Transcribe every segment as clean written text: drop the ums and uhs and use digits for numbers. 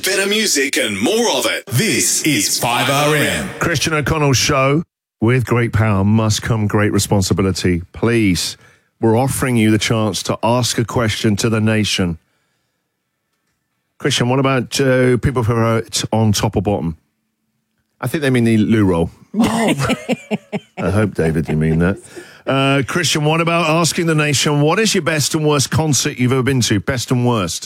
better music and more of it. This is 5RM. Christian O'Connell's show. With great power must come great responsibility. Please, we're offering you the chance to ask a question to the nation. Christian, what about people who are on top or bottom? I think they mean the loo roll. Oh. I hope, David, you mean that. Christian, what about asking the nation, what is your best and worst concert you've ever been to? Best and worst.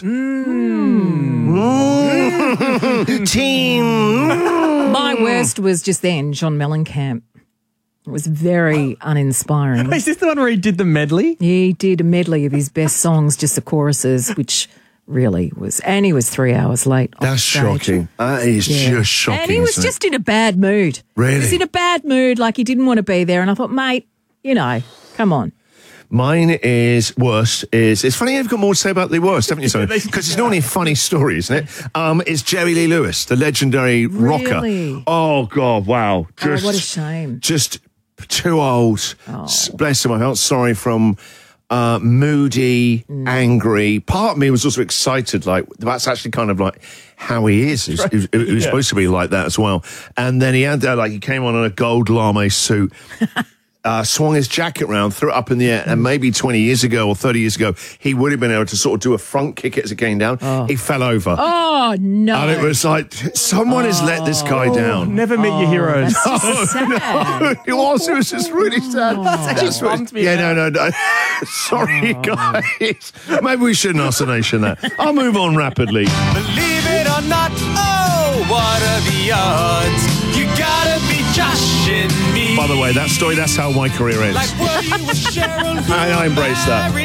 Team. My worst was just then, John Mellencamp. It was very uninspiring. Is this the one where he did the medley? He did a medley of his best songs, just the choruses, which really was... And he was 3 hours late on That's stage. shocking. That is just shocking, And he was isn't just in a bad mood. Really? He was in a bad mood, like he didn't want to be there. And I thought, mate, you know, come on. Mine is worst. It's funny you've got more to say about the worst, haven't you? Because it's normally a funny story, isn't it? It's Jerry Lee Lewis, the legendary rocker. Oh God, wow! What a shame. Just too old. Bless him. I felt sorry from moody, angry. Part of me was also excited. Like that's actually kind of like how he is. He was supposed to be like that as well. And then he had he came on in a gold lame suit. Swung his jacket around, threw it up in the air, and maybe 20 years ago or 30 years ago, he would have been able to sort of do a front kick as it came down. He fell over. Oh, no. And it was like, someone has let this guy down. Never meet your heroes. That's just sad. No, it was just really sad. That's actually bummed me out. No. Sorry, guys. Maybe we shouldn't ask the nation that. I'll move on rapidly. Believe it or not, oh, what are the odds? You gotta be Josh and me. By the way, that story, that's how my career ends. Like, were you with Cheryl I embrace that.